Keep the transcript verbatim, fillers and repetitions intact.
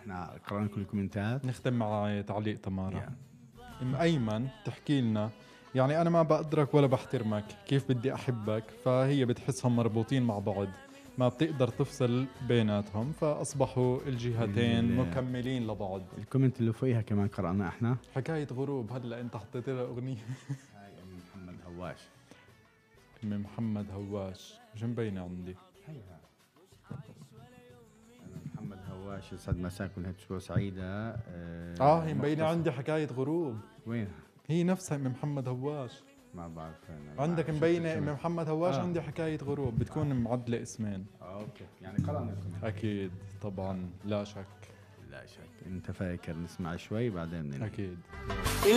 احنا قرأنا كل الكومنتات. نختم مع تعليق تمارا. yeah. ام ايمن تحكي لنا يعني انا ما بقدرك ولا بحترمك، كيف بدي احبك؟ فهي بتحسهم مربوطين مع بعض، ما بتقدر تفصل بيناتهم، فاصبحوا الجهتين مكملين لبعض. الكومنت اللي فوقيها كمان قرأنا احنا. حكاية غروب، هلا انت حطيت لها اغنية. هاي ام محمد هواش. ام محمد هواش مش مبينة عندي. هيها محمد هواش، يسعد مساكم، هيك اسبوع سعيدة. اه, اه هي مبينة عندي حكاية غروب. وين؟ هي نفسها ام محمد هواش. ما بعرف أنا. عندك مبينة ام محمد هواش. آه. عندي حكاية غروب، بتكون آه. معدلة اسمين. آه اوكي، يعني قرأنا الكومنت. اكيد طبعا لا شك. لا شك. انت فاكر نسمع شوي بعدين. اكيد.